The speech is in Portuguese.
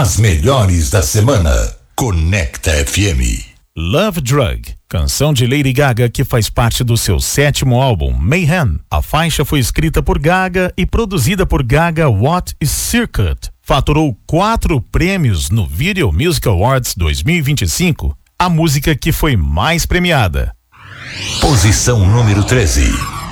As melhores da semana. Conecta FM. Love Drug, canção de Lady Gaga que faz parte do seu 7º álbum, Mayhem. A faixa foi escrita por Gaga e produzida por Gaga What is Circuit. Faturou 4 prêmios no Video Music Awards 2025, a música que foi mais premiada. Posição número 13.